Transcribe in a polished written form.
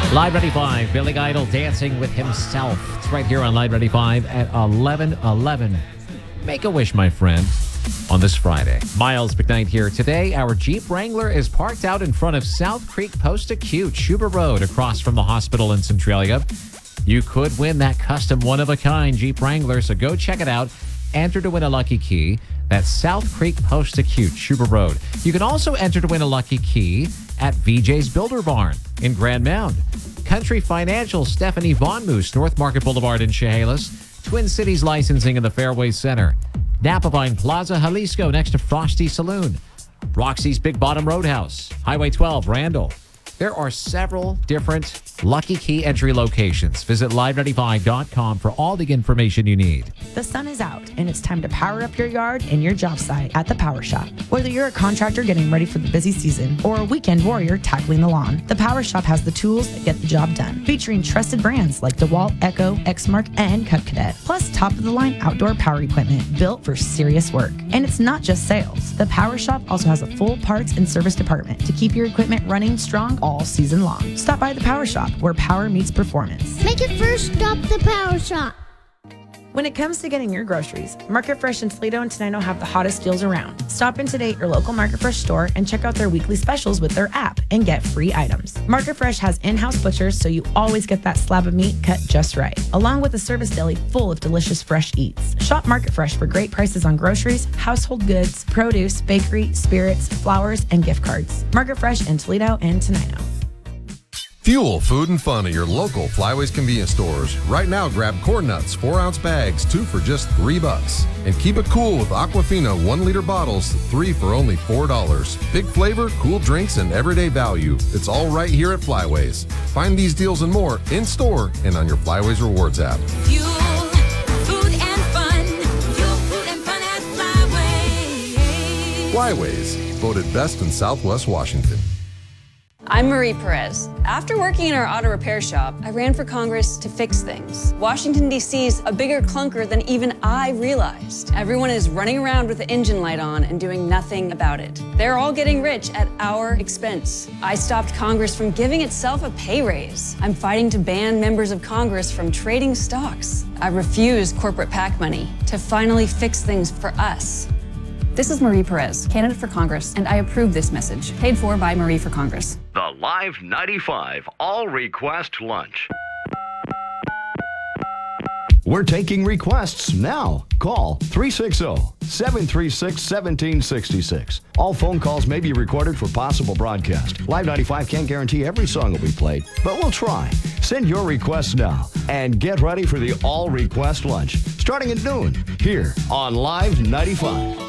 Live 95, Billy Idol dancing with himself. It's right here on Live 95 at 11:11. Make a wish, my friend, on this Friday. Miles McKnight here. Today, our Jeep Wrangler is parked out in front of South Creek Post-Acute, Schubert Road, across from the hospital in Centralia. You could win that custom one-of-a-kind Jeep Wrangler, so go check it out. Enter to win a lucky key. That's South Creek Post-Acute, Schubert Road. You can also enter to win a lucky key at VJ's Builder Barn in Grand Mound. Country Financial, Stephanie Von Moose, North Market Boulevard in Chehalis. Twin Cities Licensing in the Fairway Center. Napa Vine Plaza, Jalisco, next to Frosty Saloon. Roxy's Big Bottom Roadhouse. Highway 12, Randall. There are several different Lucky Key entry locations. Visit live95.com for all the information you need. The sun is out, and it's time to power up your yard and your job site at the Power Shop. Whether you're a contractor getting ready for the busy season or a weekend warrior tackling the lawn, the Power Shop has the tools that get the job done. Featuring trusted brands like DeWalt, Echo, Exmark, and Cub Cadet, plus top-of-the-line outdoor power equipment built for serious work. And it's not just sales. The Power Shop also has a full parts and service department to keep your equipment running strong all season long. Stop by the Power Shop, where power meets performance. Make it first stop the Power Shop. When it comes to getting your groceries, Market Fresh in Toledo and Tenino have the hottest deals around. Stop in today at your local Market Fresh store and check out their weekly specials with their app and get free items. Market Fresh has in-house butchers, so you always get that slab of meat cut just right, along with a service deli full of delicious fresh eats. Shop Market Fresh for great prices on groceries, household goods, produce, bakery, spirits, flowers, and gift cards. Market Fresh in Toledo and Tenino. Fuel food and fun at your local Flyways convenience stores. Right now, grab corn nuts, 4-ounce bags, 2 for just $3. And keep it cool with Aquafina 1-liter bottles, 3 for only $4. Big flavor, cool drinks, and everyday value. It's all right here at Flyways. Find these deals and more in store and on your Flyways Rewards app. Fuel, food and fun. Fuel, food and fun at Flyways. Flyways, voted best in Southwest Washington. I'm Marie Perez. After working in our auto repair shop, I ran for Congress to fix things. Washington, D.C.'s a bigger clunker than even I realized. Everyone is running around with the engine light on and doing nothing about it. They're all getting rich at our expense. I stopped Congress from giving itself a pay raise. I'm fighting to ban members of Congress from trading stocks. I refuse corporate PAC money to finally fix things for us. This is Marie Perez, candidate for Congress, and I approve this message. Paid for by Marie for Congress. The Live 95 All Request Lunch. We're taking requests now. Call 360-736-1766. All phone calls may be recorded for possible broadcast. Live 95 can't guarantee every song will be played, but we'll try. Send your requests now and get ready for the All Request Lunch starting at noon here on Live 95.